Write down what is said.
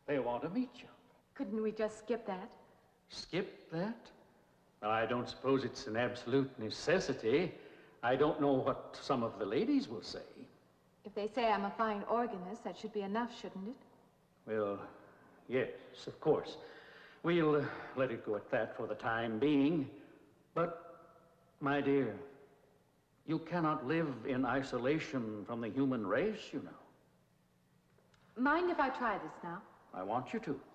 They want to meet you. Couldn't we just skip that? Skip that? Well, I don't suppose it's an absolute necessity. I don't know what some of the ladies will say. If they say I'm a fine organist, that should be enough, shouldn't it? Well, yes, of course. We'll let it go at that for the time being. But, my dear, you cannot live in isolation from the human race, you know. Mind if I try this now? I want you to.